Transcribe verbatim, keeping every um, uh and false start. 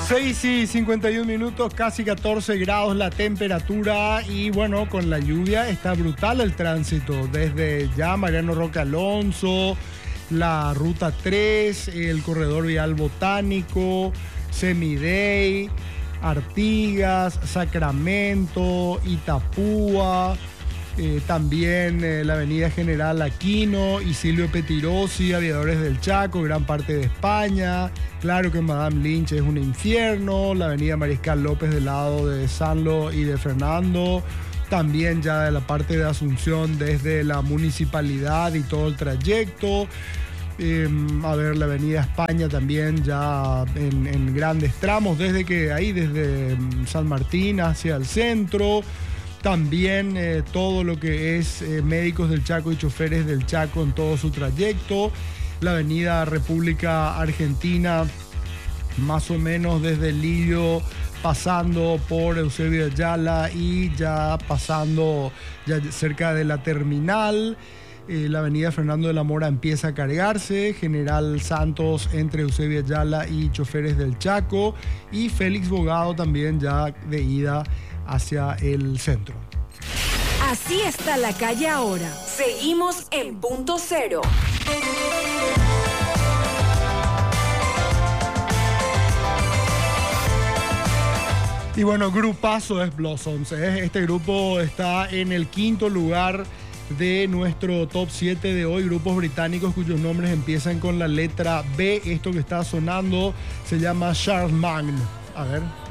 seis y cincuenta y uno minutos, casi catorce grados la temperatura y bueno, con la lluvia está brutal el tránsito. Desde ya Mariano Roque Alonso, la Ruta tres, el Corredor Vial Botánico, Semidey, Artigas, Sacramento, Itapúa, eh, también eh, la Avenida General Aquino y Silvio Petirosi, Aviadores del Chaco, gran parte de España. Claro que Madame Lynch es un infierno, la Avenida Mariscal López del lado de Sanlo y de Fernando. También ya de la parte de Asunción desde la municipalidad y todo el trayecto. Eh, a ver, la Avenida España también ya en, en grandes tramos, desde que ahí, desde San Martín hacia el centro. También eh, todo lo que es eh, Médicos del Chaco y Choferes del Chaco en todo su trayecto. La Avenida República Argentina, más o menos desde Lillo, pasando por Eusebio Ayala y ya pasando ya cerca de la terminal. Eh, la Avenida Fernando de la Mora empieza a cargarse, General Santos entre Eusebio Ayala y Choferes del Chaco, y Félix Bogado también ya de ida hacia el centro. Así está la calle ahora. Seguimos en Punto Cero. Y bueno, grupazo es Blossoms, ¿eh? Este grupo está en el quinto lugar de nuestro top siete de hoy, grupos británicos cuyos nombres empiezan con la letra B. Esto que está sonando se llama Charlemagne. A ver.